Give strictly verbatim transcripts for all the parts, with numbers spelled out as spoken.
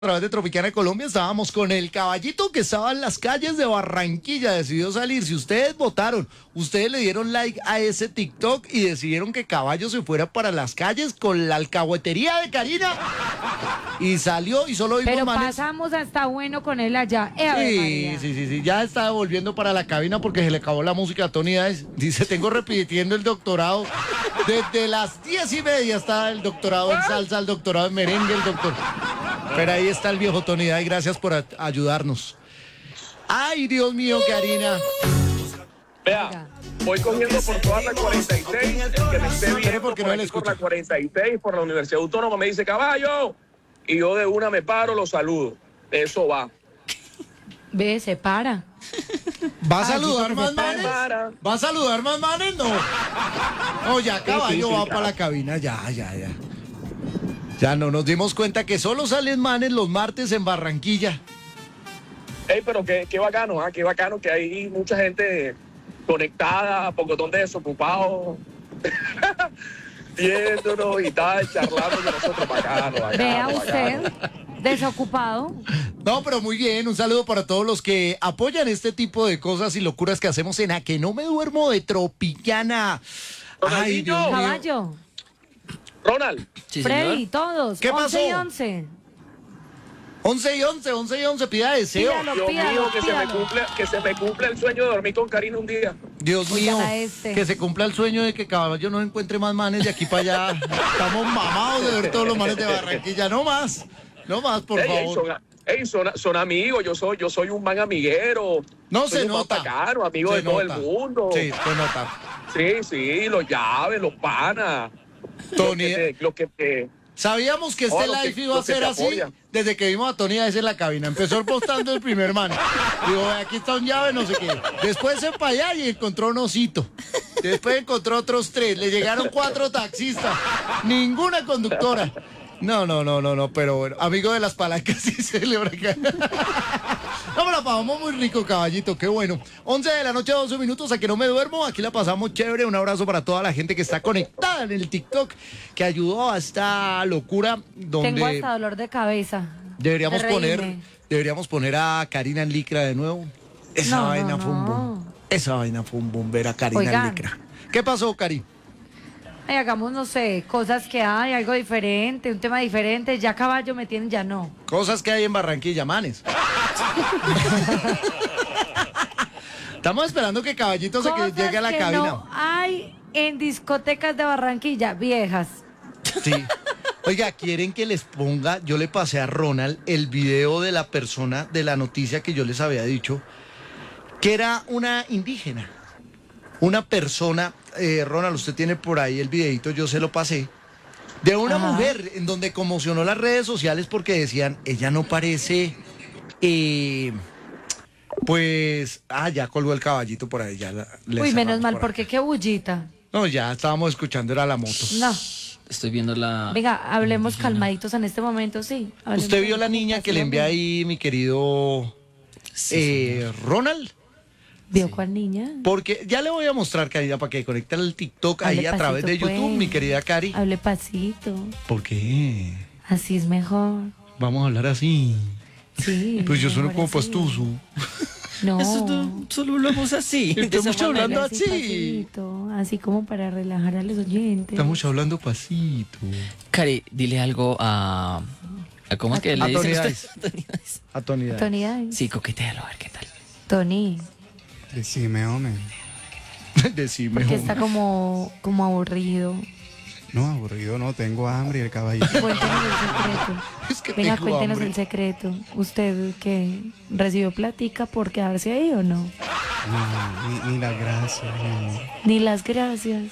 A través de Tropicana de Colombia estábamos con el caballito que estaba en las calles de Barranquilla, decidió salir. Si ustedes votaron, ustedes le dieron like a ese TikTok y decidieron que Caballo se fuera para las calles con la alcahuetería de Karina y salió y solo vimos Pero manes. pasamos hasta bueno con él allá. Eh, Ave Sí, María. sí, sí, sí, ya está volviendo para la cabina porque se le acabó la música a Tony Dice. Dice, tengo repitiendo el doctorado. Desde las diez y media está el doctorado en salsa, el doctorado en merengue, el doctor... Pero ahí está el viejo Tony Dice, gracias por a- ayudarnos. Ay, Dios mío, Karina. Vea, voy cogiendo por toda la cuarenta y seis, el que me esté viendo porque por, no le aquí por escucho. la cuarenta y seis, por la Universidad Autónoma, me dice, caballo, y yo de una me paro, lo saludo. Eso va. Ve, se para. ¿Va a Ay, saludar dijo que más se manes? para. ¿Va a saludar más manes? No. No, ya Caballo sí, va claro. para la cabina, ya, ya, ya. Ya no nos dimos cuenta que solo salen manes los martes en Barranquilla. Ey, pero qué, qué bacano, ¿ah? Qué bacano que hay mucha gente conectada, pocotón de desocupados, viéndonos y tal, charlando con nosotros. Bacano, bacano, Vea bacano. usted, desocupado. No, pero muy bien, un saludo para todos los que apoyan este tipo de cosas y locuras que hacemos en A Que No Me Duermo de Tropicana. Ay, Dios mío. Caballo, Ronald, Sí, Freddy, todos. ¿Qué pasó? once y once. once y once, once y once, pida deseo. Pídalo. Dios pídalo, mío, que se, me pídalo. cumple, que se me cumple el sueño de dormir con Karina un día. Dios Oigan mío, a este. que se cumpla el sueño de que Caballo no encuentre más manes de aquí para allá. Estamos mamados de ver todos los manes de Barranquilla. No más, no más, por Ey, ey, favor. son, ey, son, son amigos, yo soy, yo soy un man amiguero. No soy se un man nota. bacano, amigo Se de todo nota. el mundo. Sí, se nota. Sí, sí, los llaves, los panas. Tony, Los que te- los que te- sabíamos que este Oh, los que- live iba a los que ser te así apoyan. desde que vimos a Tony Dice en la cabina. Empezó postando el primer man. Digo, aquí está un llave, no sé qué. Después se fue para allá y encontró un osito. Después encontró otros tres. Le llegaron cuatro taxistas. Ninguna conductora. No, no, no, no, no, pero bueno, amigo de las palancas sí celebra acá. No, me la pasamos muy rico, caballito, qué bueno. once de la noche, doce minutos, a Que No Me Duermo. Aquí la pasamos chévere. Un abrazo para toda la gente que está conectada en el TikTok, que ayudó a esta locura donde Tengo hasta dolor de cabeza. deberíamos de poner, reírme. deberíamos poner a Karina en licra de nuevo. Esa No, no, vaina fue un boom. no. Esa vaina fue un boom, ver a Karina en Oigan. licra. ¿Qué pasó, Cari? Ay, hagamos, no sé, cosas que hay, algo diferente, un tema diferente. Ya Caballo me tienen, ya no. Cosas que hay en Barranquilla, manes. Estamos esperando que Caballito se que Cosas llegue a la que cabina. no hay en discotecas de Barranquilla, viejas. Sí. Oiga, ¿quieren que les ponga? Yo le pasé a Ronald el video de la persona de la noticia que yo les había dicho, que era una indígena. Una persona, eh, Ronald, usted tiene por ahí el videito, yo se lo pasé, de una Ajá. mujer en donde conmocionó las redes sociales porque decían, ella no parece, eh, pues, ah, ya colgó el caballito por ahí. Ya la- le Uy, menos cerramos mal, por porque acá. qué bullita. No, ya estábamos escuchando, era la moto. No. Estoy viendo la... Venga, hablemos calmaditos en este momento, sí. Hablemos ¿Usted de vio la cómo niña pasó que le la envié niña. ahí, mi querido Sí, eh, Ronald? ¿Vio cuál niña? Porque ya le voy a mostrar, Karina, para que conecte el TikTok ahí Hable a través de pasito, YouTube, pues. mi querida Cari. Hable pasito. ¿Por qué? Así es mejor. Vamos a hablar así. Sí. Pues yo sueno mejor como así. pastuso. No. Eso no- solo hablamos así. de Estamos esa manera. hablando Así así. pasito, así como para relajar a los oyentes. Estamos hablando pasito. Cari, dile algo a... ¿A cómo es que A le Tony dicen Dice. usted? Tony Dice. A Tony Dice. Tony Dice. Sí, coquetealo, a ver qué tal. Tony, Decime, hombre. Decime. porque hombre. está como, como aburrido. No, aburrido no, tengo hambre y el caballito. Cuéntenos el secreto. Es que Venga, tengo cuéntenos hambre. el secreto. ¿Usted que recibió platica por quedarse ahí o no? No, ni, ni las gracias. no. Ni las gracias.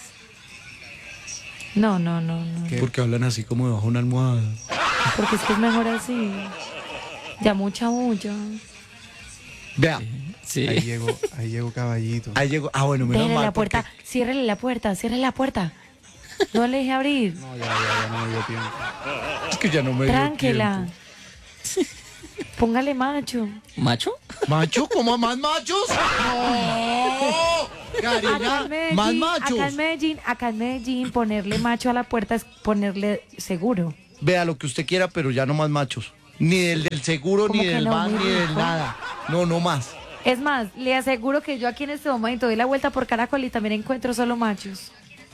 No, no, no, no. ¿Qué? Porque hablan así como debajo de una almohada. Porque es que es mejor así. Ya mucha bulla. Vea, Sí. Ahí llegó, ahí llegó caballito. ahí llegó. Ah, bueno, menos Déjale mal. la puerta, porque- ciérrele la puerta, ciérrele la puerta. No le deje abrir. No, ya, ya, ya no me dio tiempo. Es que ya no me dio Tránquela. tiempo. Póngale macho. ¿Macho? ¿Macho? ¿Cómo más machos? ¡No! Acá Karina, en Medellín, más machos. acá en Medellín, acá en Medellín, ponerle macho a la puerta es ponerle seguro. Vea lo que usted quiera, pero ya no más machos. Ni del del seguro, ¿Cómo ni que del no? ban, Muy ni del rico. nada. No, no más. Es más, le aseguro que yo aquí en este momento doy la vuelta por Caracol y también encuentro solo machos.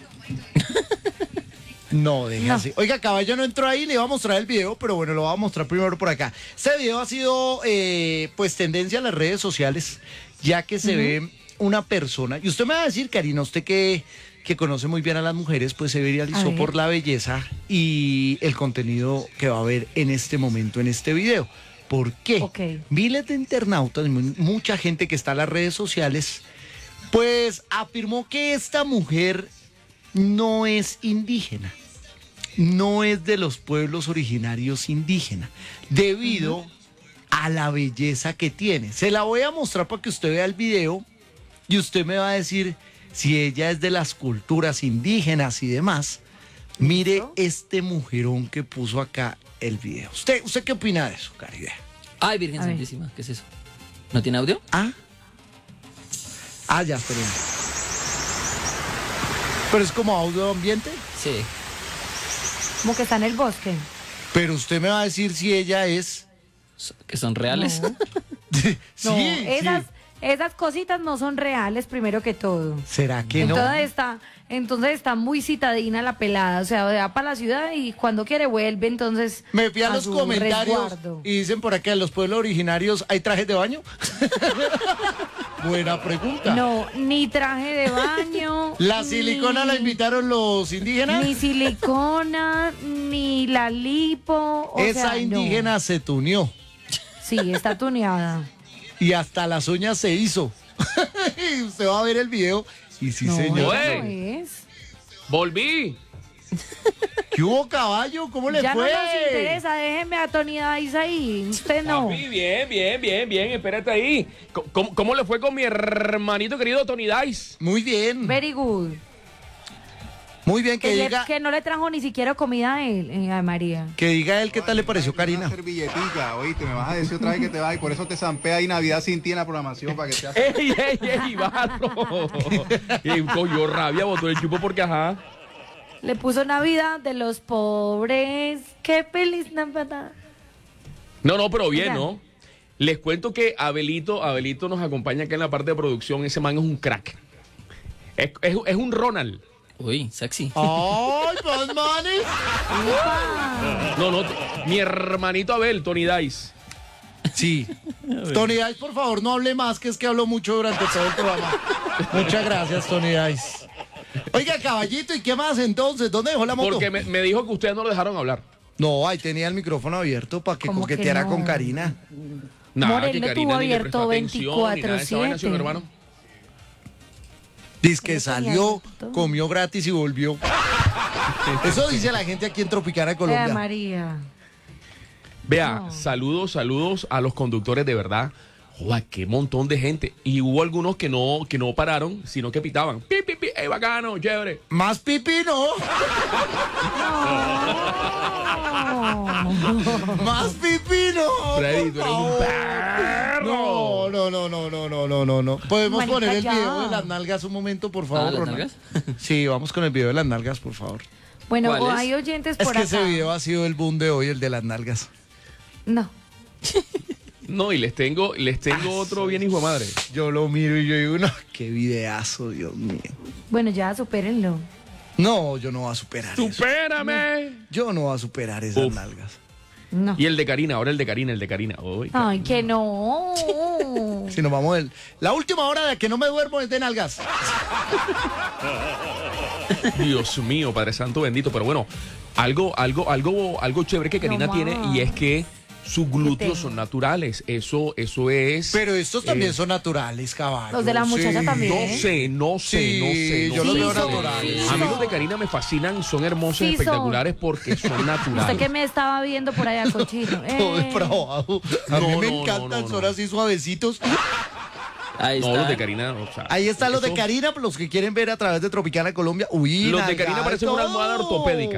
No, deje No. así. Oiga, Caballo no entró ahí, le iba a mostrar el video, pero bueno, lo voy a mostrar primero por acá. Este video ha sido, eh, pues, tendencia en las redes sociales, ya que se ve una persona, y usted me va a decir, Karina, usted que, que conoce muy bien a las mujeres, pues se A viralizó ver. por la belleza y el contenido que va a ver en este momento, en este video. ¿Por qué? Ok. Miles de internautas, mu- mucha gente que está en las redes sociales, pues afirmó que esta mujer no es indígena, no es de los pueblos originarios indígenas, debido a la belleza que tiene. Se la voy a mostrar para que usted vea el video y usted me va a decir si ella es de las culturas indígenas y demás. Mire este mujerón que puso acá el video. ¿Usted, usted qué opina de eso, Caribe? Ay, Virgen A ver. Santísima, ¿qué es eso? ¿No tiene audio? ¿Ah? Ah, ya, esperen. Pero es como audio ambiente. Sí. Como que está en el bosque. Pero usted me va a decir si ella es... So- ¿Que son reales? No. sí, No, esas, sí. esas cositas no son reales, primero que todo. ¿Será que no? Entonces está, entonces está muy citadina la pelada, o sea, va para la ciudad y cuando quiere vuelve, entonces Me fui a los su comentarios resguardo. y dicen por acá, ¿en los pueblos originarios hay trajes de baño? Buena pregunta. No, ni traje de baño. ¿La silicona ni- la invitaron los indígenas? Ni silicona, ni la lipo. O Esa sea, no. indígena se tuneó Sí, está tuneada. y hasta las uñas se hizo. Y usted va a ver el video y sí, No, señor. esa no Güey. es. Volví. ¿Qué hubo, caballo? ¿Cómo le Ya fue? no nos interesa, déjeme a Tony Dice ahí. Usted no. Papi, bien, bien, bien, bien. Espérate ahí. ¿Cómo, cómo- cómo le fue con mi hermanito querido Tony Dice? Muy bien. Very good. Muy bien, que Que, le- diga, que no le trajo ni siquiera comida a él, eh, a María. que diga él qué tal le pareció, Una Karina. servilletica, oíste, me vas a decir otra vez que te vas y por eso te zampea ahí Navidad sin ti en la programación para que te hagas. ¡Ey, ey, ey, bájalo! Y cogió rabia, botó el chupo porque ajá. Le puso Navidad de los pobres. ¡Qué feliz Navidad! No, no, pero bien, Oigan. ¿no? Les cuento que Abelito, Abelito nos acompaña acá en la parte de producción. Ese man es un crack. Es, es- es un Ronald. Uy, sexy. ¡Ay, pues, manes! No, no, t- mi hermanito Abel, Tony Dice. Sí. Tony Dice, por favor, no hable más, que es que hablo mucho durante todo el programa. Muchas gracias, Tony Dice. Oiga, caballito, ¿y qué más entonces? ¿Dónde dejó la moto? Porque me, me dijo que ustedes no lo dejaron hablar. No, ahí tenía el micrófono abierto para que ¿Cómo que coqueteara no? con Karina. que Morel lo Karina tuvo ni le abierto prestó atención, ni nada de esa vaina, veinticuatro siete. ¿sí, mi hermano? Dice que Yo tenía salió, abierto. comió gratis y volvió. Eso dice la gente aquí en Tropicana, Eh, Colombia. María. Vea, No. saludos, saludos a los conductores de verdad. Joder, qué montón de gente. Y hubo algunos que no, que no pararon, sino que pitaban. Pi, pi, pi, ey, bacano, chévere. Más pipí, no. Más pipí, no. Freddy, por tú eres un favor. perro. No, no, no, no, no, no, no, no, no. Podemos Marica, poner el ya. video de las nalgas un momento, por favor. Ah, ¿las Ronald? nalgas? Sí, vamos con el video de las nalgas, por favor. Bueno, ¿Cuál o es? hay oyentes Es por que acá. ese video ha sido el boom de hoy, el de las nalgas. No. No, y les tengo, les tengo otro bien hijo de madre. Yo lo miro y yo digo, no, qué videazo, Dios mío. Bueno, ya supérenlo. No, yo no voy a superar eso. ¡Supérame! Yo no voy a superar esas Uf. nalgas. No. Y el de Karina, ahora el de Karina, el de Karina. Uy, Ay, que no. Si nos vamos el... La última hora de que no me duermo es de nalgas. Dios mío, Padre Santo bendito. Pero bueno, algo, algo, algo, algo chévere que Karina No tiene más. y es que sus glúteos tengo? son naturales. Eso, eso es. Pero estos también Eh, son naturales, caballo. Los de la muchacha Sí. también. No sé, no sé, Sí, no sé. No yo los sé. veo Sí, son, naturales. sí, A mí son. los de Karina me fascinan, son hermosos, Sí, son. espectaculares porque son Usted naturales. que me estaba viendo por allá, cochino. Todo Eh. para abajo. A No, mí me no, encantan, no, no, son no. así suavecitos. Ahí No, está. los de Karina, o sea, Ahí están los de eso- Karina, los que quieren ver a través de Tropicana Colombia. Uy, Los de nalgas, Karina parecen una almohada todo. ortopédica.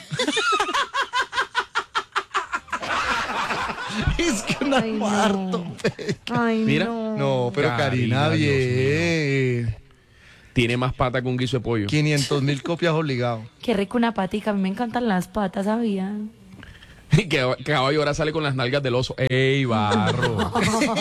Es que una Ay, almohada no. ortopédica. Ay, Mira. no. No, pero Karina, Karina, Dios bien. Tiene más pata que un guiso de pollo. quinientos mil copias obligado. Qué rico una patica. A mí me encantan las patas, ¿sabían? Y que, que caballo ahora sale con las nalgas del oso. ¡Ey, barro!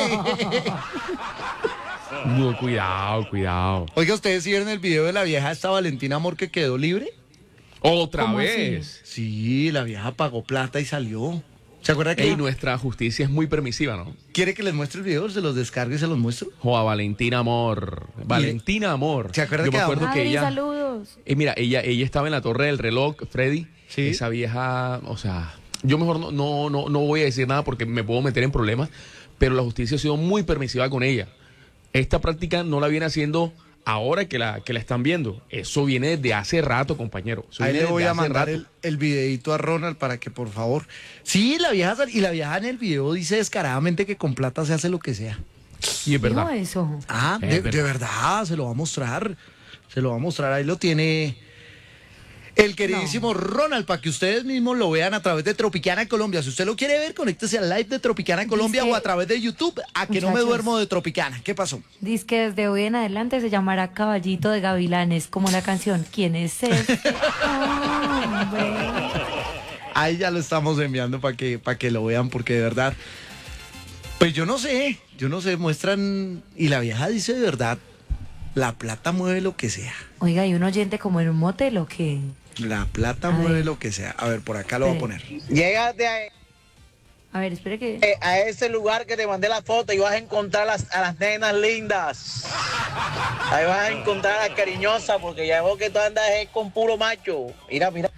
No, cuidado, cuidado. Oiga, ¿ustedes sí vieron el video de la vieja esta Valentina Amor que quedó libre? ¿Otra ¿Cómo vez? Sí, la vieja pagó plata y salió. ¿Se acuerda que Ey, nuestra justicia es muy permisiva, ¿no? quiere que les muestre el video? ¿Se los descargue y se los muestro? Joa, Valentina Amor. Valentina Amor. ¿Se acuerda Yo que me acuerdo que Adri, ella... saludos. Eh, mira, ella, ella estaba en la torre del reloj, Freddy. Sí. Esa vieja, o sea, yo mejor no, no, no, no voy a decir nada porque me puedo meter en problemas, pero la justicia ha sido muy permisiva con ella. Esta práctica no la viene haciendo ahora que la, que la están viendo. Eso viene desde hace rato, compañero. Eso Ahí viene le voy desde a hace mandar rato. el, el videito a Ronald para que por favor. Sí, la vieja sal- y la vieja en el video dice descaradamente que con plata se hace lo que sea. Y es verdad. Dijo eso. Ah, Es de, verdad. de verdad, se lo va a mostrar. Se lo va a mostrar, ahí lo tiene el queridísimo Ronald, para que ustedes mismos lo vean a través de Tropicana Colombia. Si usted lo quiere ver, conéctese al live de Tropicana Colombia Dice- o a través de YouTube, a que no me Muchachos. duermo de Tropicana. ¿Qué pasó? Dice que desde hoy en adelante se llamará Caballito de Gavilanes, como la canción ¿Quién es este hombre? Ahí ya lo estamos enviando para que, para que lo vean, porque de verdad, pues yo no sé, yo no sé, muestran, y la vieja dice de verdad, la plata mueve lo que sea. Oiga, ¿y un oyente como en un motel o qué? La plata A mueve ver. lo que sea. A ver, por acá lo voy a poner. Llégate a, A ver, espere que... eh, a ese lugar que te mandé la foto y vas a encontrar las- a las nenas lindas. Ahí vas a encontrar a las cariñosas porque ya veo que tú andas eh, con puro macho. Mira, mira.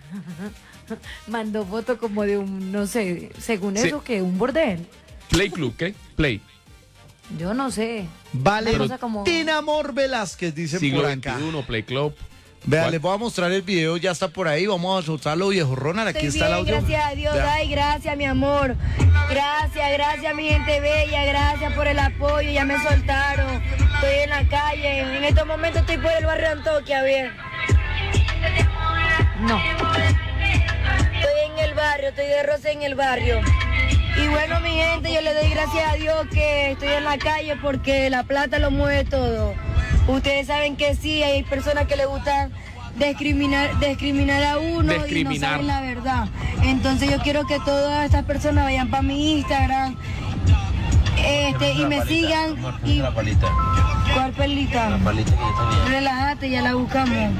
Mandó foto como de un, no sé, según Sí. eso, que un bordel. Play Club, ¿qué? Play. Yo no sé. Vale, Una cosa como... Amor Velázquez, dice Siglo por acá. veintiuno, Play Club. Vea, ¿Cuál? les voy a mostrar el video, ya está por ahí, vamos a soltarlo, viejo Ronald, aquí Estoy está el bien, audio. gracias a Dios, Vea. ay, gracias mi amor, gracias, gracias mi gente bella, gracias por el apoyo, ya me soltaron, estoy en la calle, en estos momentos estoy por el barrio de Antoquia, bien, No. estoy en el barrio, estoy de rosa en el barrio. Y bueno mi gente, yo le doy gracias a Dios que estoy en la calle porque la plata lo mueve todo. Ustedes saben que sí, hay personas que le gustan discriminar, discriminar a uno y no Discriminar. saben la verdad. Entonces yo quiero que todas estas personas vayan para mi Instagram este, y me sigan. Y, ¿cuál pelita? Relájate, ya la buscamos.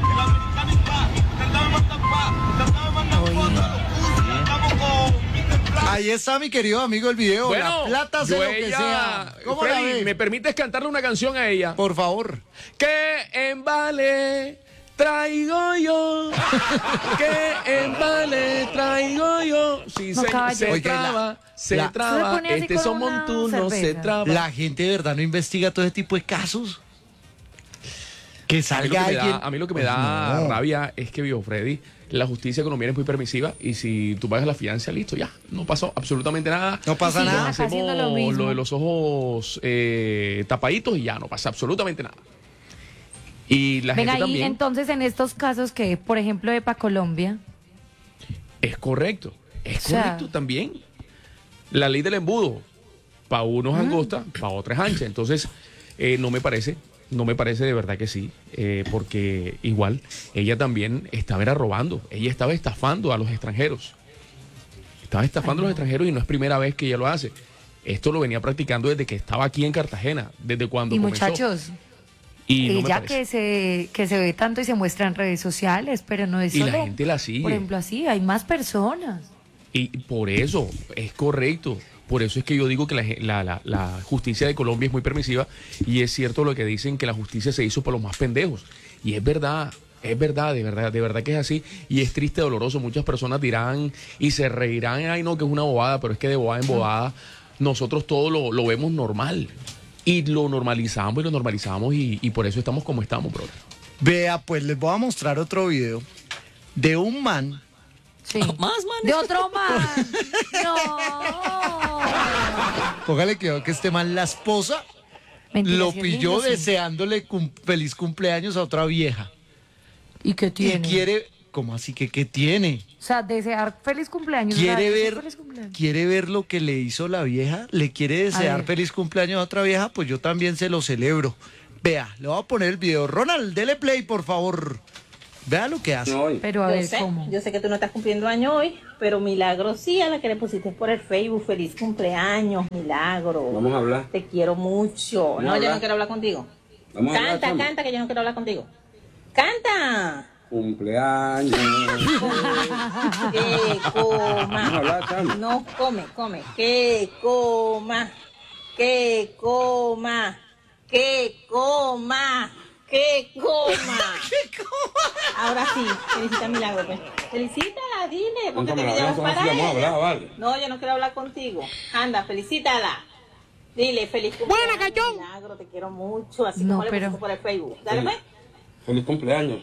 Ahí está mi querido amigo el video, Bueno, la plata sea yo lo que ella- sea. ¿Cómo la Freddy, ve? ¿me permites cantarle una canción a ella? Por favor. Que en vale traigo yo. Que en vale traigo yo. Si No, se, caballero. se Oiga, la- traba, se la- Se traba. pone así Este con son una montunos, se cerveza. traba. La gente de verdad no investiga todo ese tipo de casos. Que A mí, lo salga que me alguien. da, a mí lo que me Pues da no. rabia es que, vio Freddy, la justicia colombiana es muy permisiva y si tú pagas la fianza, listo, ya, no pasó absolutamente nada. No pasa Sí, nada. acá Hacemos haciendo lo mismo. lo de los ojos eh, tapaditos y ya, no pasa absolutamente nada. Y la Venga, gente y también... entonces en estos casos que, por ejemplo, EPA Colombia, Es correcto, es O sea- correcto también. La ley del embudo, para uno es angosta, para otro es ancha. Entonces, eh, no me parece, no me parece de verdad que sí, eh, porque igual ella también estaba era robando, ella estaba estafando a los extranjeros. Estaba estafando a los extranjeros y no es primera vez que ella lo hace. Esto lo venía practicando desde que estaba aquí en Cartagena, desde cuando y comenzó. muchachos, y no me ella parece. que se, que se ve tanto y se muestra en redes sociales, pero no es Y la solo, gente la sigue. por ejemplo, así, hay más personas. Y por eso, es correcto. Por eso es que yo digo que la, la- la- la justicia de Colombia es muy permisiva y es cierto lo que dicen que la justicia se hizo para los más pendejos. Y es verdad, es verdad, de verdad, de verdad que es así. Y es triste, doloroso. Muchas personas dirán y se reirán, ay no, que es una bobada, pero es que de bobada en bobada nosotros todo lo, lo vemos normal. Y lo normalizamos y lo normalizamos y, y por eso estamos como estamos, brother. Vea, pues les voy a mostrar otro video de un man. Sí. Más, man. De otro man. No. Póngale cuidado que este man, la esposa, Mentira, lo si es pilló lindo, sí. deseándole cum- feliz cumpleaños a otra vieja. ¿Y qué tiene? Y quiere, ¿cómo así que qué tiene? O sea, desear feliz cumpleaños. o sea, Quiere desear ver, feliz cumpleaños. quiere ver lo que le hizo la vieja, le quiere desear ver. feliz cumpleaños a otra vieja, pues yo también se lo celebro. Vea, le voy a poner el video. Ronald, dele play, por favor. Vea lo que hace. Pero a yo ver, sé, ¿cómo? Yo sé que tú no estás cumpliendo año hoy, pero Milagro sí, a la que le pusiste por el Facebook. Feliz cumpleaños, Milagro. Vamos a hablar. Te quiero mucho. Vamos no, a yo hablar. no quiero hablar contigo. Vamos a canta, hablar, chamo. canta, que yo no quiero hablar contigo. ¡Canta! Cumpleaños. Que coma. Vamos a hablar, chamo. No, come, come. Que coma. Que coma. Que coma. Que coma. Ahora sí, felicita a Milagro, pues. Felicítala, dile, porque te Cuéntame, llevas vamos a- para vamos a ella. hablar, vale. No, yo no quiero hablar contigo. Anda, felicítala. Dile, feliz cumpleaños. Buena, cachón. Milagro, te quiero mucho, así No, como le pero- pusiste por el Facebook. Dale, pues. Feliz cumpleaños.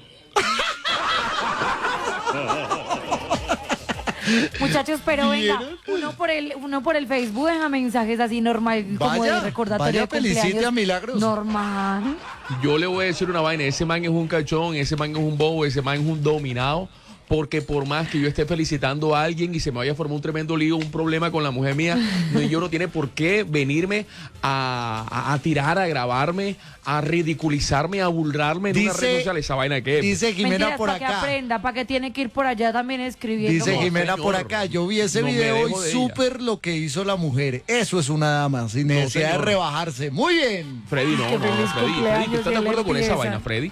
Muchachos, pero venga, uno por el uno por el Facebook deja mensajes así normal, como Vaya, de recordatorio vaya, de cumpleaños. felicite a Milagros. Normal. Yo le voy a decir una vaina, ese man es un cachón, ese man es un bobo, ese man es un dominado, porque por más que yo esté felicitando a alguien y se me vaya a formar un tremendo lío, un problema con la mujer mía, no, yo no tiene por qué venirme a, a, a tirar, a grabarme, a ridiculizarme, a burlarme en una Dice- red social, esa vaina que es. Dice Jimena Mentiras, por para que acá. aprenda, para que tiene que ir por allá también escribiendo. Dice No, Jimena señor. por acá, yo vi ese No me video dejo y de ella. súper lo que hizo la mujer. Eso es una dama, sin necesidad de señor. rebajarse. Muy bien. Freddy, no, Qué no, feliz Freddy, cumpleaños, Freddy, ¿tú estás de y él acuerdo con esa empieza. vaina, Freddy?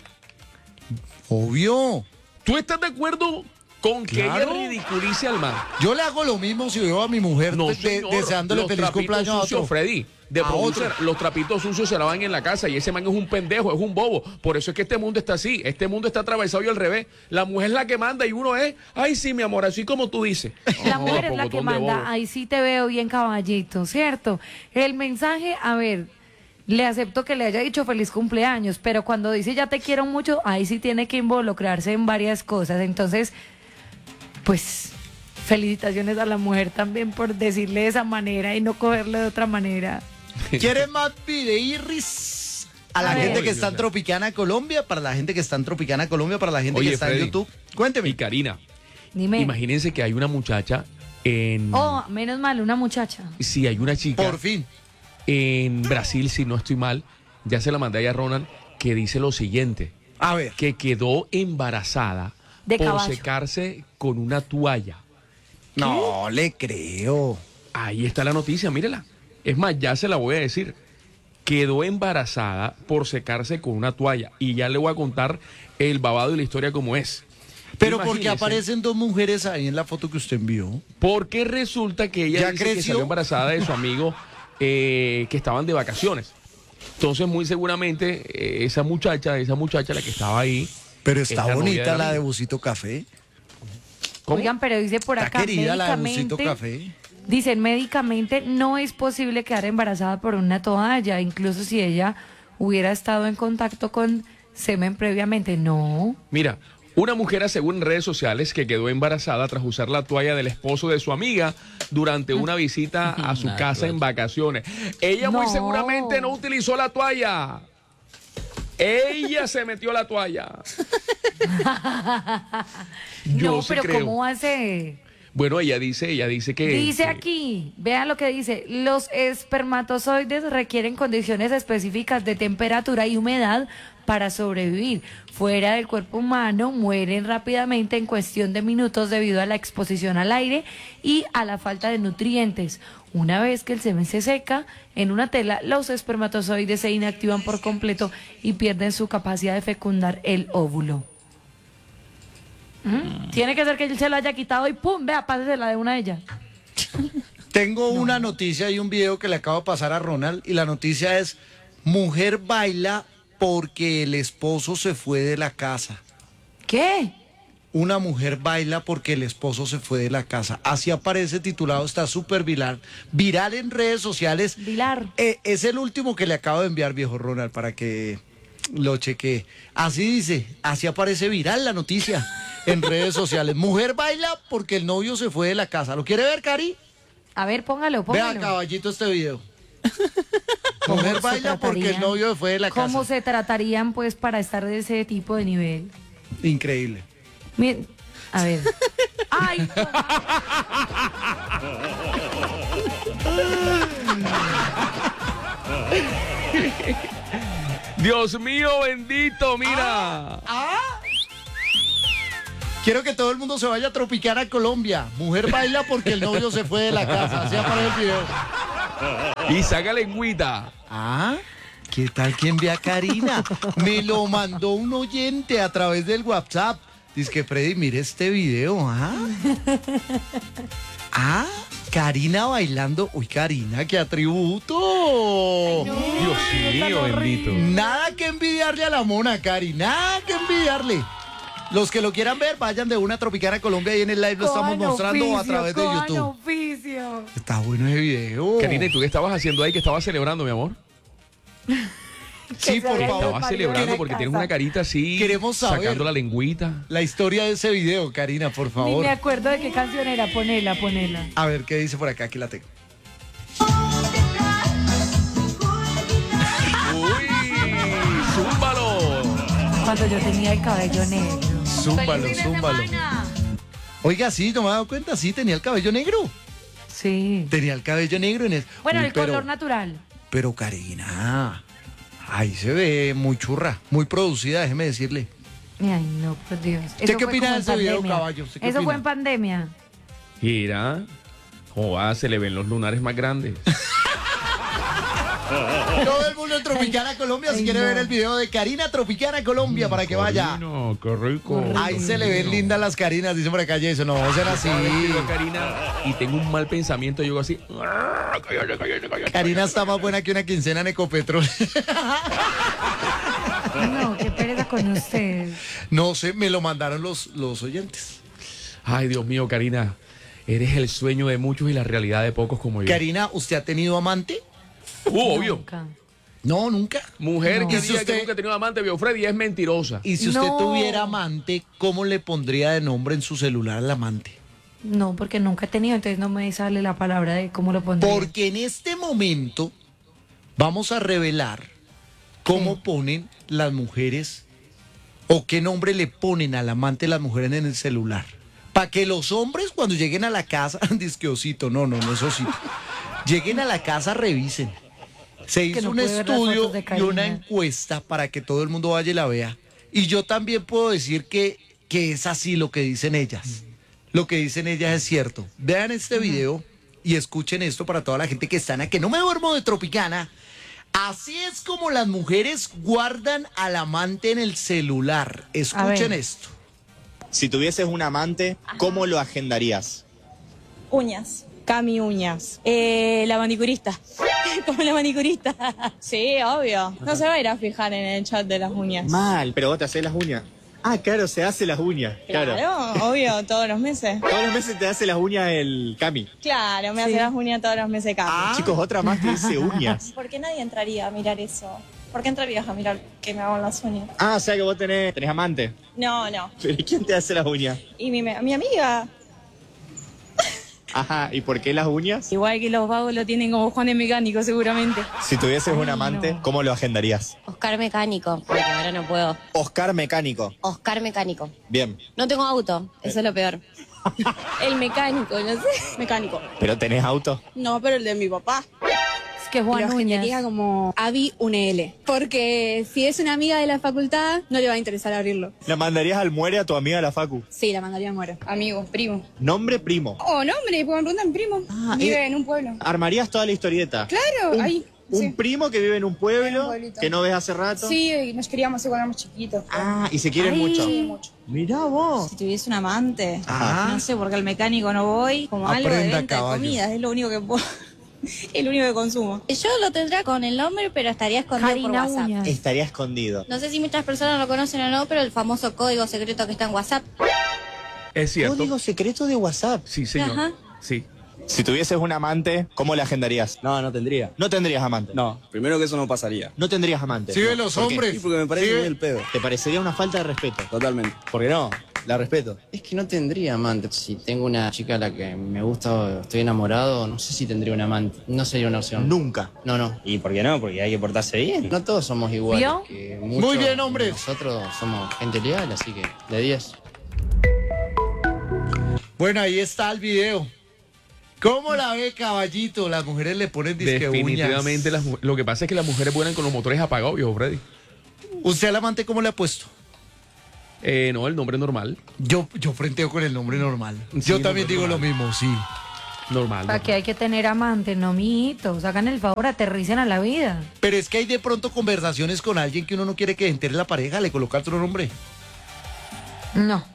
Obvio. ¿Tú estás de acuerdo con que Claro. ella ridiculice al man? Yo le hago lo mismo si veo a mi mujer No, de- señor. deseándole Los feliz trapitos cumpleaños a sucios, otro. Freddy. De A producer, otro. los trapitos sucios se lavan en la casa y ese man es un pendejo, es un bobo. Por eso es que este mundo está así. Este mundo está atravesado y al revés. La mujer es la que manda y uno es, ay, sí, mi amor, así como tú dices. La No, mujer es la que pocotón de bobo. manda, ahí sí te veo bien caballito, ¿cierto? El mensaje, a ver, le acepto que le haya dicho feliz cumpleaños, pero cuando dice ya te quiero mucho, ahí sí tiene que involucrarse en varias cosas. Entonces, pues, felicitaciones a la mujer también por decirle de esa manera y no cogerle de otra manera. ¿Quieren más videirris? A la A ver. gente que está en Tropicana, Colombia, para la gente que está en Tropicana, Colombia, para la gente Oye, que está Freddy. en YouTube. Cuénteme. Y Karina, Dime. imagínense que hay una muchacha en... Oh, menos mal, una muchacha. Sí, hay una chica Por fin. en Brasil, si no estoy mal, ya se la mandé a Ronald, que dice lo siguiente, A ver. que quedó embarazada De por caballo. secarse con una toalla. No le creo. Ahí está la noticia, mírela. Es más, ya se la voy a decir. Quedó embarazada por secarse con una toalla. Y ya le voy a contar el babado y la historia como es. Pero porque Imagínese, aparecen dos mujeres ahí en la foto que usted envió. Porque resulta que ella ¿Ya dice que creció? salió embarazada de su amigo eh, que estaban de vacaciones. Entonces, muy seguramente, eh, esa muchacha, esa muchacha, la que estaba ahí. Pero es está la novia bonita del la de amigo. Busito Café. ¿Cómo? Oigan, pero dice por Está acá, querida la de Busito médicamente, Café. dicen médicamente no es posible quedar embarazada por una toalla, incluso si ella hubiera estado en contacto con semen previamente. No. Mira, una mujer asegura en redes sociales que quedó embarazada tras usar la toalla del esposo de su amiga durante una visita a su Nah, casa en vacaciones. Ella muy No. seguramente no utilizó la toalla. Ella se metió la toalla. Yo no, sí pero creo. ¿cómo hace? Bueno, ella dice, ella dice que... Dice que- aquí, vean lo que dice, los espermatozoides requieren condiciones específicas de temperatura y humedad para sobrevivir. Fuera del cuerpo humano mueren rápidamente en cuestión de minutos debido a la exposición al aire y a la falta de nutrientes. Una vez que el semen se seca en una tela, los espermatozoides se inactivan por completo y pierden su capacidad de fecundar el óvulo. ¿Mm? Tiene que ser que él se lo haya quitado y ¡pum! Vea, pásesela de una de ellas. Tengo una noticia y un video que le acabo de pasar a Ronald. Y la noticia es: mujer baila porque el esposo se fue de la casa. ¿Qué? Una mujer baila porque el esposo se fue de la casa. Así aparece titulado, está súper viral. Viral en redes sociales. Vilar. Eh, es el último que le acabo de enviar, viejo Ronald, para que lo chequee. Así dice, así aparece viral la noticia en redes sociales. Mujer baila porque el novio se fue de la casa. ¿Lo quiere ver, Cari? A ver, póngalo, Vea, póngalo. caballito, este video. ¿Cómo Mujer se baila porque el tratarían? novio se fue de la ¿Cómo casa. se tratarían, pues, para estar de ese tipo de nivel? Increíble. Miren, a ver. ¡Ay! Dios mío bendito, mira. Quiero que todo el mundo se vaya a Tropicana, Colombia. Mujer baila porque el novio se fue de la casa. Así aparece el video. Y saca lengüita. Ah, ¿qué tal que envía a Karina? Me lo mandó un oyente a través del WhatsApp. Dice que Freddy, mire este video. Ah, ah, Karina bailando. Uy, Karina, qué atributo. No, Dios mío, tan bendito. horrible. Nada que envidiarle a la mona, Cari. Nada que envidiarle. Los que lo quieran ver, vayan de una Tropicana Colombia y en el live lo estamos Con mostrando a oficio, través de con YouTube. oficio. Está bueno ese video. Karina, ¿y tú qué estabas haciendo ahí? ¿Qué estabas celebrando, mi amor? Sí, Que por se favor. Estabas celebrando porque tienes una carita así. Queremos saber. Sacando la lengüita. La historia de ese video, Karina, por Ni favor. me acuerdo de qué canción era. Ponela, ponela. A ver, ¿qué dice por acá? Aquí la tengo. ¡Uy! ¡Zúmbalo! Cuando yo tenía el cabello negro. Zúmbalo, ¡Feliz fin de zúmbalo. semana! Oiga, sí, no me he dado cuenta, sí, tenía el cabello negro. Sí. Tenía el cabello negro en el... Bueno, Uy, el pero- color natural. Pero Karina, ahí se ve muy churra, muy producida, déjeme decirle. Ay, no, por Dios. ¿Usted Eso qué fue opina como de en ese video, pandemia. caballo? ¿Usted qué Eso fue opina? en pandemia. Mira, ¿cómo va? Se le ven los lunares más grandes. Todo el mundo en Tropicana, Colombia, si Ay, quiere no. ver el video de Karina Tropicana, Colombia, para que vaya. No, qué rico. Ahí se le ven lindas las Karinas, dice por acá Jason, no, será así. Digo, Karina, y tengo un mal pensamiento, yo así. Cállate, cállate, cállate. Karina está más buena que una quincena en Ecopetrol. No, qué pereza con ustedes. No sé, me lo mandaron los, los oyentes. Ay, Dios mío, Karina. Eres el sueño de muchos y la realidad de pocos como yo. Karina, ¿usted ha tenido amante? Uh, obvio. Nunca. No, nunca. Mujer No. que ¿Y si diga usted- que nunca ha tenido amante, vio Freddy, es mentirosa. Y si usted No. tuviera amante, ¿cómo le pondría de nombre en su celular al amante? No, porque nunca he tenido, entonces no me sale la palabra de cómo lo pondría. Porque en este momento vamos a revelar cómo Sí. ponen las mujeres o qué nombre le ponen al amante de las mujeres en el celular. Para que los hombres cuando lleguen a la casa, disque osito, no, no, no es osito, lleguen a la casa, revisen. Se Que hizo no un puede ver las estudio fotos de y una Karina. encuesta para que todo el mundo vaya y la vea. Y yo también puedo decir que, que es así lo que dicen ellas. Lo que dicen ellas es cierto. Vean este video y escuchen esto para toda la gente que está en que no me duermo de Tropicana. Así es como las mujeres guardan al amante en el celular. Escuchen ver. esto. Si tuvieses un amante, ¿cómo lo agendarías? Uñas. Cami Uñas. Eh, la manicurista. Como la manicurista. Sí, obvio. No se va a ir a fijar en el chat de las uñas. Mal, pero vos te haces las uñas. Ah, claro, se hace las uñas. Claro. Claro, obvio, todos los meses. Todos los meses te hace las uñas el Cami. Claro, me Sí. hace las uñas todos los meses Cami. Chicos, otra más que dice uñas. ¿Por qué nadie entraría a mirar eso? ¿Por qué entrarías a mirar que me hagan las uñas? Ah, o sea que vos tenés, tenés amante. No, no. ¿Pero ¿y quién te hace las uñas? Y mi, mi amiga. Ajá, ¿y por qué las uñas? Igual que los vagos lo tienen como Juan de Mecánico, seguramente. Si tuvieses un Ay, amante, no. ¿cómo lo agendarías? Oscar Mecánico, porque ahora no puedo. Oscar Mecánico. Oscar Mecánico. Bien. No tengo auto, eso es lo peor. El mecánico, no sé. Mecánico. ¿Pero tenés auto? No, pero el de mi papá. Es que Juan Lo Uñas. agendaría como Avi Unl. Porque si es una amiga de la facultad, no le va a interesar abrirlo. ¿La mandarías al muere a tu amiga de la facu? Sí, la mandaría a muero. Amigos, primos. Nombre primo. Oh, nombre, porque me preguntan primo. Ah, Vive eh. en un pueblo. Armarías toda la historieta. Claro, Un, ahí. un sí. primo que vive en un En pueblo un pueblito. que no ves hace rato. Sí, nos queríamos hacer cuando éramos chiquitos. Ah, y se quieren Ay. mucho. Sí, mucho. Mirá vos. Si tuviese un amante, Ajá. no sé, porque al mecánico no voy, como algo de Aprenda, venta caballo. de comida, es lo único que puedo. Es lo único que consumo. Yo lo tendría con el nombre, pero estaría escondido por Karina WhatsApp. Uñas. Estaría escondido. No sé si muchas personas lo conocen o no, pero el famoso código secreto que está en WhatsApp. Es cierto. Código secreto de WhatsApp. Sí, señor. Ajá. Sí. Si tuvieses un amante, ¿cómo la agendarías? No, no tendría. No tendrías amante. No, primero que eso no pasaría. No tendrías amante. Sí, de los ¿Por qué? hombres. Sí, porque me parece Sí. muy el pedo. Te parecería una falta de respeto. Totalmente. ¿Por qué no? La respeto. Es que no tendría amante. Si tengo una chica a la que me gusta o estoy enamorado, no sé si tendría un amante. No sería una opción. Nunca. No, no. ¿Y por qué no? Porque hay que portarse bien. No todos somos iguales. ¿Vio? que Muy muchos bien, de hombres. Nosotros somos gente leal, así que de diez. Bueno, ahí está el video. ¿Cómo la ve, caballito? Las mujeres le ponen disque Definitivamente uñas. las mu- lo que pasa es que las mujeres vuelan con los motores apagados, viejo Freddy. ¿Usted al amante cómo le ha puesto? Eh, no, el nombre normal. Yo, yo frenteo con el nombre normal. Sí, yo también nombre digo normal. lo mismo, sí. Normal. ¿Para normal. qué hay que tener amante? No, mijitos. Hagan el favor, aterricen a la vida. Pero es que hay de pronto conversaciones con alguien que uno no quiere que entere la pareja, le coloca otro nombre. No.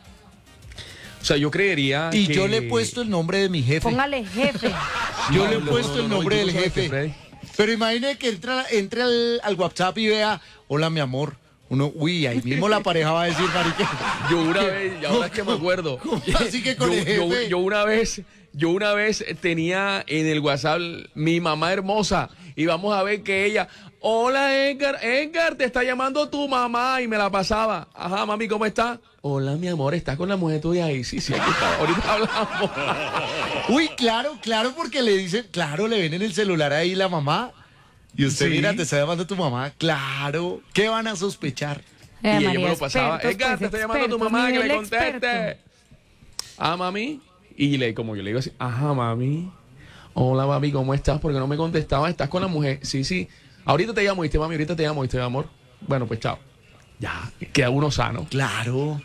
O sea, yo creería Y que... yo le he puesto el nombre de mi jefe. Póngale jefe. Yo No, le he no, puesto no, el no, nombre y tú del no sabes que jefe. Freddy- Pero imagine que entra, entre al, al WhatsApp y vea, hola mi amor. Uno, uy, ahí mismo la pareja va a decir, marica. Yo una vez, y ahora es que me acuerdo. Así que con yo, el yo- jefe. yo una vez, yo una vez tenía en el WhatsApp mi mamá hermosa y vamos a ver que ella, hola Edgar, Edgar, te está llamando tu mamá y me la pasaba. Ajá, mami, ¿cómo está? Hola, mi amor, ¿estás con la mujer tuya ahí? Sí, sí, aquí está. Ahorita hablamos. Uy, claro, claro, porque le dicen, claro, le ven en el celular ahí la mamá. Y usted, Sí. mira, te está llamando tu mamá. Claro. ¿Qué van a sospechar? Y Eh, ella María, me lo pasaba. expertos, Edgar, pues, te está llamando tu expertos, mamá, que le nivel conteste. experto. Ah, mami. Y le, como yo le digo así, ajá, mami. Hola, mami, ¿cómo estás? Porque no me contestabas, estás con la mujer. Sí, sí. Ahorita te llamo, ¿viste, mami? Ahorita te llamo, ¿viste, amor? Bueno, pues chao. Ya, queda uno sano. Claro.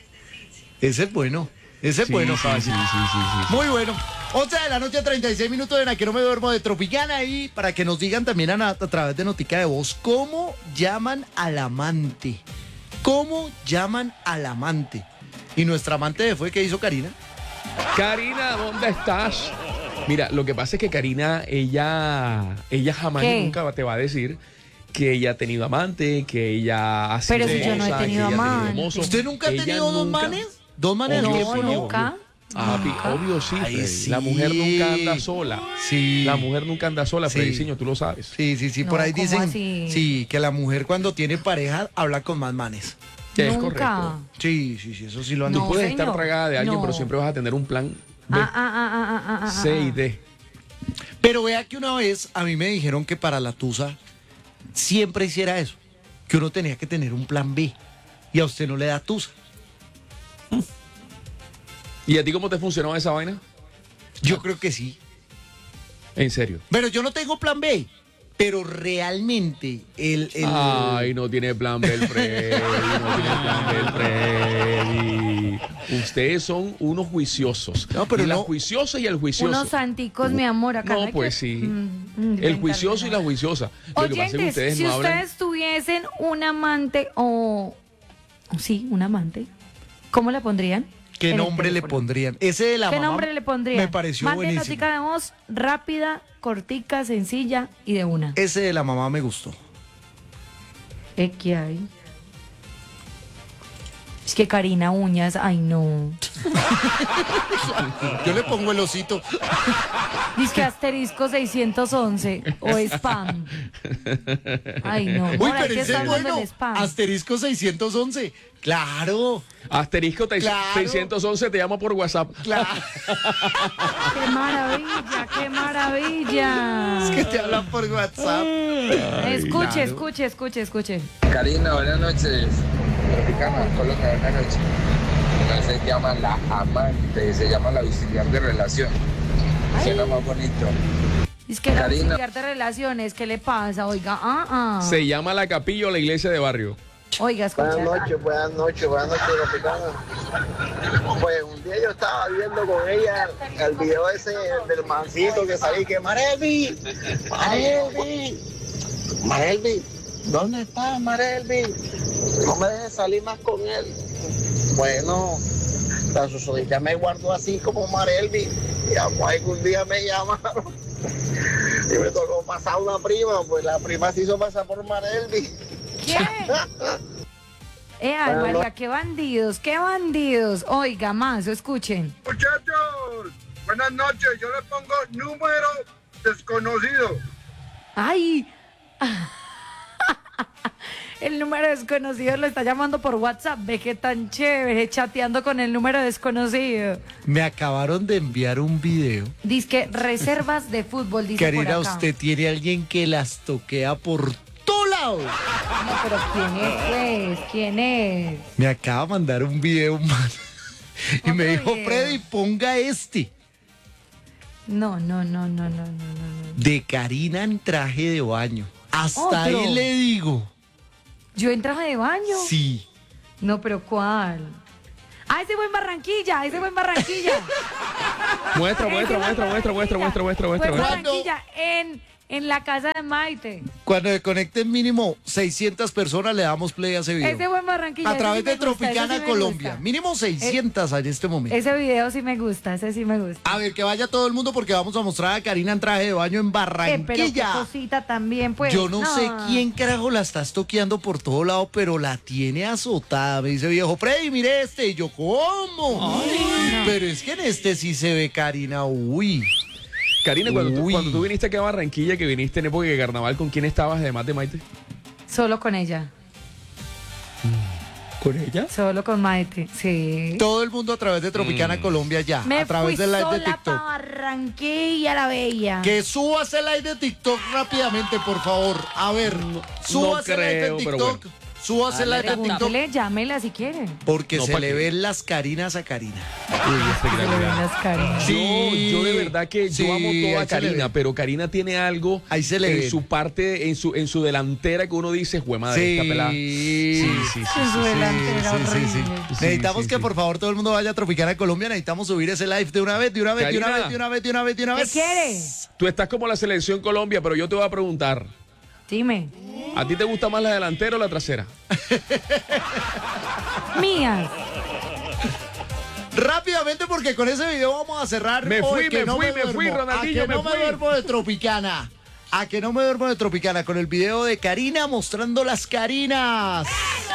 Ese es bueno. Ese es Sí, bueno. sí, sí, sí, sí, sí. Muy bueno. once de la noche, treinta y seis minutos de la que no me duermo de Tropicana. Y para que nos digan también a, a través de Notica de Voz, ¿cómo llaman al amante? ¿Cómo llaman al amante? ¿Y nuestra amante de fue qué hizo Karina? Karina, ¿dónde estás? Mira, lo que pasa es que Karina, ella, ella jamás ¿Qué? y nunca te va a decir que ella ha tenido amante, que ella ha sido Pero si yo no he hermosa, que tenido ella ha amante. mozo. ¿Usted nunca ha Ella tenido dos nunca- manes? ¿Dos manes al Obvio, tiempo? sí, No. nunca. Ah, pi- obvio sí, Ay, Freddy. sí. La mujer nunca anda sola. Sí. La mujer nunca anda sola, Sí. Freddy Ciño, tú lo sabes. Sí, sí, sí. Por No, ahí ¿cómo dicen así? sí, que la mujer cuando tiene pareja habla con más manes. Que es Nunca. correcto. Sí, sí, sí, eso sí lo han Tú No, dicho. puedes estar señor. tragada de alguien, No. pero siempre vas a tener un plan B, Ah, ah, ah, ah, ah, ah, ah, C y ah. D. Pero vea que una vez a mí me dijeron que para la tusa siempre hiciera eso, que uno tenía que tener un plan B y a usted no le da tusa. ¿Y a ti cómo te funcionó esa vaina? Yo creo que sí. En serio. Pero yo no tengo plan B, pero realmente el... el- Ay, no tiene plan B el Freddy, no tiene plan B el Freddy. Ustedes son unos juiciosos. No, pero y la no- juiciosa y el juicioso. Unos santicos, mi amor, acá No, hay pues que, sí. mm, mm, El inventarle juicioso y la nada. juiciosa. Lo que pasa es que Oyentes, ustedes si no hablan. ustedes tuviesen un amante o... Sí, un amante, ¿cómo le pondrían? ¿Qué En el nombre le teléfono. pondrían? Ese de la ¿Qué mamá nombre le pondrían? me pareció Manden buenísimo. notica de voz rápida, cortica, sencilla y de una. Ese de la mamá me gustó. ¿Eh, ¿Qué hay? Es que Karina Uñas, ay no. Yo le pongo el osito. Dice que asterisco seiscientos once o spam. Ay no. Uy, Ahora, pero ¿qué ese está es hablando bueno. del spam? Asterisco seiscientos once. Claro. Asterisco te- Claro. seiscientos once te llamo por WhatsApp. Claro. ¡Qué maravilla, qué maravilla! Es que te hablan por WhatsApp. Escuche, claro. escuche, escuche, escuche. Karina, buenas noches. Tropicana, Colombia, buenas noches. No se llama la amante, se llama la auxiliar de relación. Suena más bonito. Es que la Karina. auxiliar de relaciones, ¿qué le pasa? Oiga, ah, ah. Se llama la capilla o la iglesia de barrio. Oiga, escucha. Buenas noches, buenas noches, buenas noches, Tropicana. Pues un día yo estaba viendo con ella el video ese del mancito que salí, que Marelvi, Marelvi, Marelvi, ¿dónde estás, Marelvi? No me dejes salir más con él. Bueno, la susodicha me guardó así como Marelvi, y a algún día me llamaron y me tocó pasar una prima, pues la prima se hizo pasar por Marelvi. ¿Qué? Eh, ay, María, qué bandidos, qué bandidos. Oiga, más, escuchen. Muchachos, buenas noches. Yo le pongo número desconocido. Ay. El número desconocido lo está llamando por WhatsApp. Ve qué tan chévere, chateando con el número desconocido. Me acabaron de enviar un video. Dice que reservas de fútbol, dice Karina, por acá. usted tiene alguien que las toquea por todo lado. No, pero ¿quién es, pues? ¿Quién es? Me acaba de mandar un video, man. Y me dijo, video. Freddy, ponga este. No, no, no, no, no, no, no. De Karina en traje de baño. Hasta Otro. ahí le digo. ¿Yo en traje de baño? Sí. No, pero ¿cuál? Ah, ese fue en Barranquilla, ese fue en Barranquilla. Muestra, muestra, muestra, muestra, muestra, muestra, muestra, Fue en muestra. Barranquilla, en, en la casa de Maite. Cuando se conecten mínimo seiscientas personas, le damos play a ese video. Ese fue en Barranquilla. A ese través sí me de gusta, ese Tropicana sí me Colombia. gusta. Mínimo seiscientas en este momento. Ese video sí me gusta, ese sí me gusta. A ver, que vaya todo el mundo porque vamos a mostrar a Karina en traje de baño en Eh, pero qué Barranquilla. cosita también, pues. Yo no, sé quién carajo la está estoqueando por todo lado, pero la tiene azotada. Me dice viejo, Freddy, mire este. Y yo, ¿cómo? Ay, pero es que en este sí se ve Karina, uy. Karina, cuando tú, Uy. cuando tú viniste aquí a Barranquilla, que viniste en época de carnaval, ¿con quién estabas además de Maite? Solo con ella. ¿Con ella? Solo con Maite, sí. Todo el mundo a través de Tropicana Colombia ya. Me a través fui del live de sola TikTok. pa' Barranquilla la Bella. Que subas el live de TikTok rápidamente, por favor. A ver, subas el live de creo, pero TikTok. bueno. Subas el live de TikTok. Pregúntele, llámela si quiere. Porque No, se ¿pa' le qué? ven las carinas a Karina. Uy, espectacular. Las carinas. Sí. Yo, yo de verdad que Sí, yo amo toda ahí a se le Karina, ve. pero Karina tiene algo Ahí se le en ve. su parte, en su, en su delantera que uno dice, jue madre, esta pelada. Sí, Sí, sí, sí, En su sí, delantera sí, sí, horrible. sí. Sí, Necesitamos sí, que sí. por favor todo el mundo vaya a Tropicana Colombia. Necesitamos subir ese live de una vez, de una vez, de una Karina. vez, de una vez, de una vez, de una ¿Qué vez. quiere? Tú estás como la selección Colombia, pero yo te voy a preguntar, Dime. ¿a ti te gusta más la delantera o la trasera? Mías. Rápidamente porque con ese video vamos a cerrar. Me fui, porque me no fui, me duermo. fui, Ronaldinho, A que me no me fui. duermo de Tropicana. A que no me duermo de Tropicana con el video de Karina mostrando las Karinas.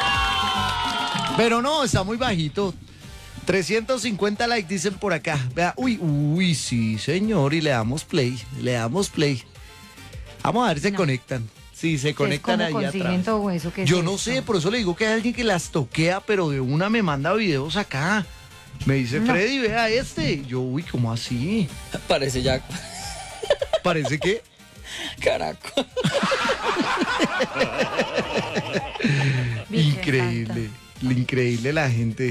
Pero no, está muy bajito. trescientos cincuenta likes dicen por acá. Vea, uy, uy, sí, señor. Y le damos play, le damos play. Vamos a ver si se conectan. Sí, se conectan ahí ¿Cómo atrás. consiguen todo eso? ¿Qué es Yo no esto? sé, por eso le digo que hay alguien que las toquea, pero de una me manda videos acá. Me dice, No. Freddy, vea este. Yo, uy, ¿cómo así? Parece ya Parece que... caracol. Virgen Increíble, increíble la gente.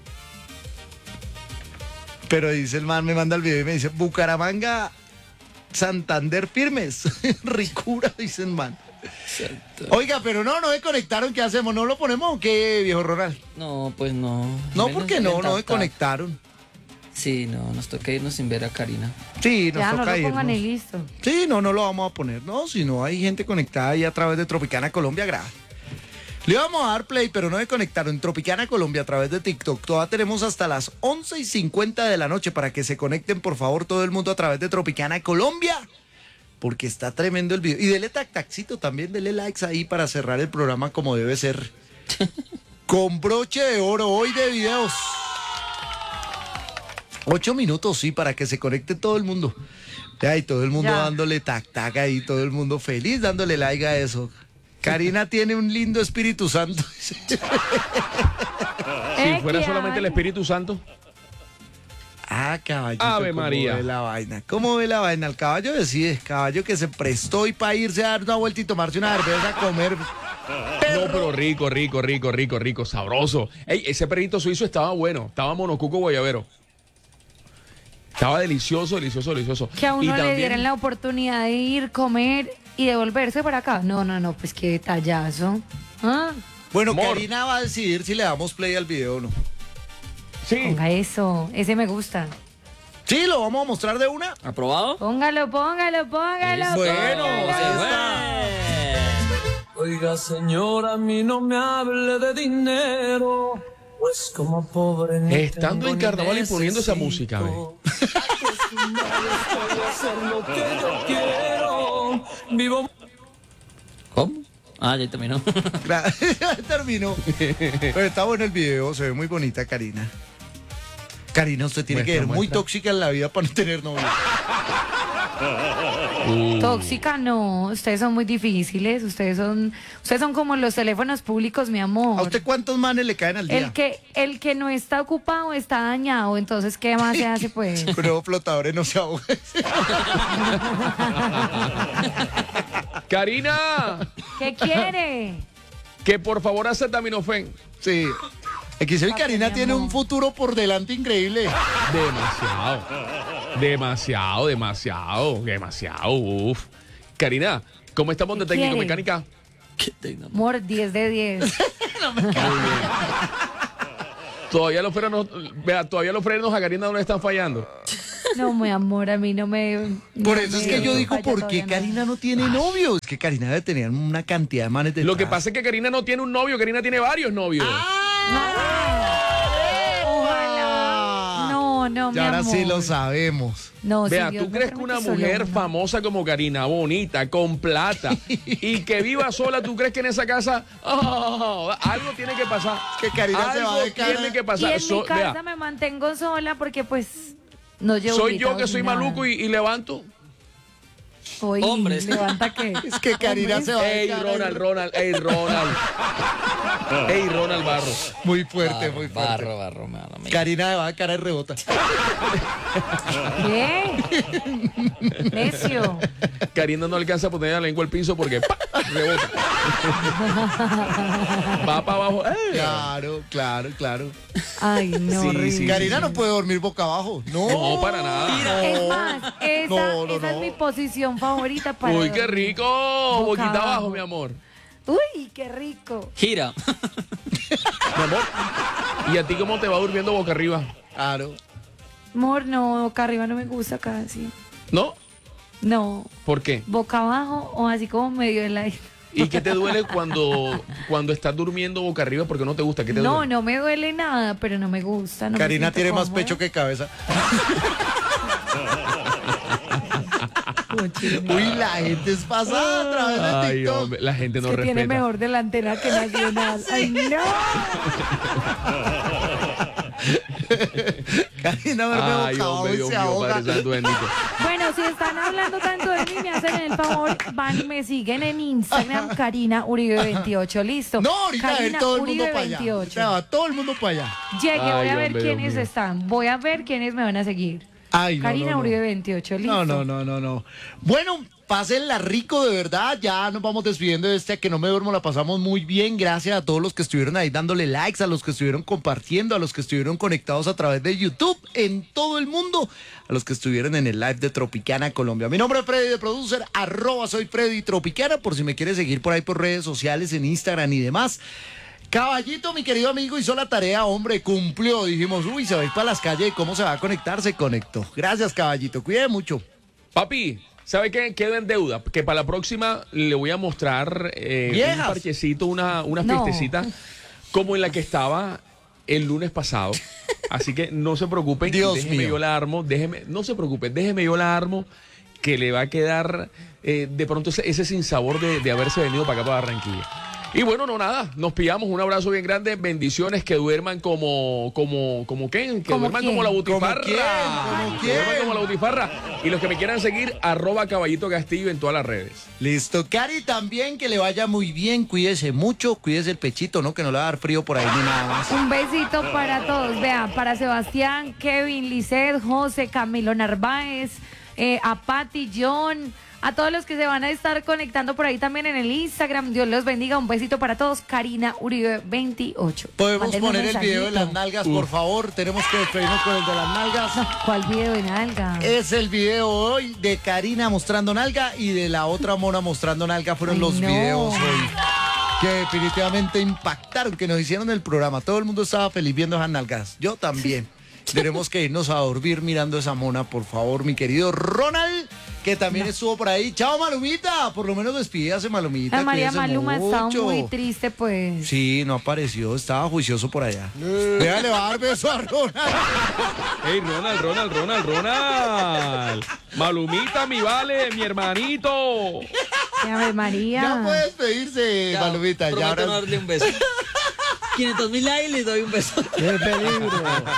Pero dice el man, me manda el video y me dice, Bucaramanga, Santander firmes. Ricura, dice el man. Oiga, pero no, no me conectaron, ¿qué hacemos? ¿No lo ponemos o qué, viejo Ronald? No, pues no. No, Menos porque no, no me tanta- conectaron. Sí, no, nos toca irnos sin ver a Karina. Sí, nos Ya no toca lo pongan irnos. y listo. Sí, no, no lo vamos a poner, no, si no hay gente conectada ahí a través de Tropicana Colombia, grave. Le vamos a dar play, pero no me conectaron en Tropicana Colombia a través de TikTok. Todavía tenemos hasta las once y cincuenta de la noche para que se conecten, por favor, todo el mundo a través de Tropicana Colombia, porque está tremendo el video. Y dele tac tacito también, dele likes ahí para cerrar el programa como debe ser. Con broche de oro hoy de videos. Ocho minutos, sí, para que se conecte todo el mundo. Ya, y todo el mundo Ya. dándole tac tac ahí, todo el mundo feliz dándole like a eso. Karina tiene un lindo Espíritu Santo. Si Eh, fuera ¿qué solamente el hay? Espíritu Santo. Ah, caballito. Ave ¿cómo María. ve la vaina? ¿Cómo ve la vaina? El caballo decide, caballo que se prestó y para irse a dar una vuelta y tomarse una cerveza, a comer. No, pero rico, rico, rico, rico, rico, sabroso. Ey, ese perrito suizo estaba bueno, estaba monocuco guayabero. Estaba delicioso, delicioso, delicioso. Que a Y uno le también- dieran la oportunidad de ir, comer y devolverse para acá. No, no, no, pues qué detallazo. ¿Ah? Bueno, Amor. Karina va a decidir si le damos play al video o no. Sí. Ponga eso, ese me gusta. Sí, lo vamos a mostrar de una. ¿Aprobado? Póngalo, póngalo, póngalo. Bueno, póngalo. ahí está. Oiga, señora, a mí no me hable de dinero, pues como pobre ni Estando tengo en ni carnaval y poniendo esa necesito. música, ve. Pues no estoy a hacer lo que yo quiero. Vivo. ¿Cómo? Ah, ya terminó. Ya terminó. Pero está bueno el video, se ve muy bonita Karina. Karina, usted tiene Muestra, que ser muy muestra. tóxica en la vida para no tener novio. Uh. Tóxica no, ustedes son muy difíciles, ustedes son, ustedes son como los teléfonos públicos, mi amor. ¿A usted cuántos manes le caen al día? El que, el que no está ocupado está dañado, entonces ¿qué más se hace pues? Pero flotadores no se ahogan. Karina, ¿Qué quiere? que por favor acetaminofén. Sí. Aquí se ve que Karina mi tiene amor. un futuro por delante increíble. Demasiado. Demasiado, demasiado, demasiado. Uf. Karina, ¿cómo estamos de ¿Qué técnico quiere? mecánica? ¿Qué te- no, Amor, diez de diez. No, Todavía los frenos, vea, todavía los frenos a Karina no le están fallando. No, mi amor, a mí no me... Por no eso me es que yo digo, falla ¿por qué todavía Karina no tiene novio? Es que Karina debe tener una cantidad de manes de Lo que pasa es que Karina no tiene un novio, Karina tiene varios novios. Ojalá. No, no, mi Y ahora amor. sí lo sabemos. No, si Vea, Dios ¿tú me crees que permite, una solo mujer uno. famosa como Karina, bonita, con plata, y que viva sola, ¿tú crees que en esa casa oh, algo tiene que pasar? Que Karina se algo va de cara. tiene que Y pasar. en So- mi casa vea, me mantengo sola porque pues no llevo soy yo que invitados soy ni nada. maluco y, y levanto. Oye, Hombres. ¿levanta qué? Es que Karina se va de Ey, cara. Ronald, Ronald, ey, Ronald. Ey, Ronald Barro. Muy fuerte, muy fuerte. Barro, barro, me da la mía. Karina se va de cara y rebota. ¿Qué? Necio. Karina no alcanza a poner la lengua al piso porque ¡pa! Rebota. Va para abajo. ¡Eh! Claro, claro, claro. Ay, no, Sí, horrible. sí, Karina no puede dormir boca abajo. No, No, para nada. Es más, esa, No, no, esa no. es mi posición favorita para Uy, qué dormir. rico. Boca Boquita abajo, abajo. mi amor. Uy, qué rico. Gira. Mi amor. ¿Y a ti cómo te va durmiendo boca arriba? Claro. Amor, no, boca arriba no me gusta casi. ¿No? No, ¿Por qué? boca abajo o así como medio de la... ¿Y qué te duele cuando, cuando estás durmiendo boca arriba porque no te gusta? ¿Qué te No, duele? no me duele nada, pero no me gusta. No me Karina siento tiene más cómoda. pecho que cabeza. Uy, la gente es pasada a través de Ay, TikTok. hombre, la gente no que respeta. tiene mejor delantera que Nacional. ¡Ay, no! Karina verme Ay, boca abajo hombre, y Dios se mío, ahoga. Padre Santo bendito. Bueno, si están hablando tanto de mí, me hacen el favor, van y me siguen en Instagram, Karina Uribe veintiocho. Listo. No, ahorita va a ver Karina todo el mundo Uribe para allá. veintiocho. Ahorita va todo el mundo para allá. Llegue, voy Ay, a ver hombre, Dios quiénes mío. están. Voy a ver quiénes me van a seguir. Ay, no, Karina no, no. Uribe veintiocho, listo. No, no, no, no, no. Bueno, pásenla rico de verdad. Ya nos vamos despidiendo de este Que No Me Duermo. La pasamos muy bien. Gracias a todos los que estuvieron ahí dándole likes, a los que estuvieron compartiendo, a los que estuvieron conectados a través de YouTube en todo el mundo, a los que estuvieron en el live de Tropicana Colombia. Mi nombre es Freddy de Producer, arroba soy Freddy Tropicana, por si me quieres seguir por ahí por redes sociales, en Instagram y demás. Caballito, mi querido amigo, hizo la tarea, hombre, cumplió. Dijimos, uy, se va a ir para las calles, ¿cómo se va a conectar? Se conectó. Gracias, caballito, cuide mucho. Papi, ¿sabe qué? Quedo en deuda. Que para la próxima le voy a mostrar eh, un Viejas. parchecito, una, una No. fiestecita como en la que estaba el lunes pasado. Así que no se preocupen. Dios déjeme mío. yo la armo. Déjeme, no se preocupen, déjeme yo la armo. Que le va a quedar eh, de pronto ese, ese sinsabor de, de haberse venido para acá, para Barranquilla. Y bueno, no nada, nos pillamos, un abrazo bien grande, bendiciones, que duerman como, como, como qué, que ¿Como duerman quién? como la butifarra. ¿Como quién? ¿Como Que duerman quién? como la butifarra. Y los que me quieran seguir, arroba Caballito Castillo en todas las redes. Listo, Cari, también que le vaya muy bien, cuídese mucho, cuídese el pechito, ¿no? Que no le va a dar frío por ahí ni nada más. Un besito para todos. Vean, para Sebastián, Kevin, Lisset, José, Camilo Narváez, eh, a Patti, John, a todos los que se van a estar conectando por ahí también en el Instagram. Dios los bendiga. Un besito para todos. Karina Uribe veintiocho. Podemos Mándenme un poner el video de las mensajito. nalgas, por favor. Tenemos que despedirnos con el de las nalgas. ¿Cuál video de nalga? Es el video hoy de Karina mostrando nalga y de la otra mona mostrando nalga. Fueron Ay, los no. videos hoy que definitivamente impactaron, que nos hicieron el programa. Todo el mundo estaba feliz viendo esas nalgas. Yo también. Tenemos que irnos a dormir mirando esa mona, por favor, mi querido Ronald, que también estuvo por ahí. Chao, Malumita. Por lo menos despídase, Malumita. La María cuídese Maluma estaba mucho. muy triste, pues. Sí, no apareció, estaba juicioso por allá. Vea, le va a dar beso a Ronald. Hey, Ronald, Ronald, Ronald, Ronald. Malumita, mi vale, mi hermanito. Ave María. Ya puede despedirse, Ya, Malumita. Ya prometo ahora... no darle un beso. quinientos mil likes y les doy un beso. ¡Qué peligro!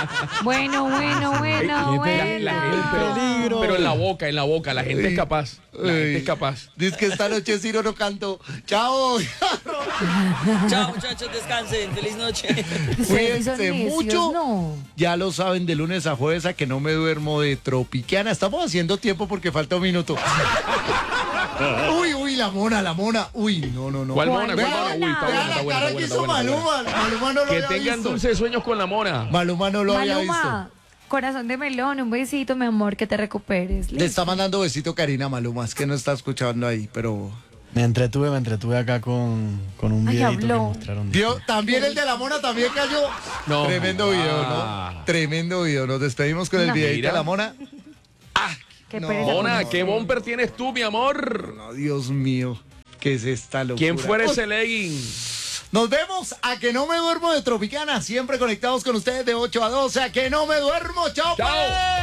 Bueno, bueno, bueno, Qué La bueno. gente, peligro. pero en la boca, en la boca, la gente es capaz. La gente es capaz. Dice que esta noche Ciro no canto. ¡Chao! Chao, muchachos, descansen. Feliz noche. Ustedes son Cuídense necios, mucho. No. Ya lo saben, de lunes a jueves a Que No Me Duermo de Tropicana. Estamos haciendo tiempo porque falta un minuto. Uy, uy, la mona, la mona. Uy, no, no, no. ¿Cuál mona? ¿Cuál Vea, mona? Uy, está vea buena, la está buena, cara está que buena, hizo está buena, está buena. Maluma. Maluma no lo Que había tengan visto. dulces sueños con la mona. Maluma no lo había visto. Maluma, corazón de melón, un besito, mi amor, que te recuperes. Le Listo. está mandando besito Karina Maluma. Es que no está escuchando ahí, pero... Me entretuve, me entretuve acá con, con un Ay, videito que habló. mostraron. Vio, también el de la mona también cayó. No. Tremendo video, Ah. ¿no? Tremendo video. Nos despedimos con el No. videito Mira. de la mona. Qué No. pereza con Mona, eso. ¿qué bumper tienes tú, mi amor? No, Dios mío. ¿Qué es esta locura? ¿Quién fuera ese legging? Nos vemos a Que No Me Duermo de Tropicana. Siempre conectados con ustedes de ocho a doce. A Que No Me Duermo. ¡Chao, Chao. pues!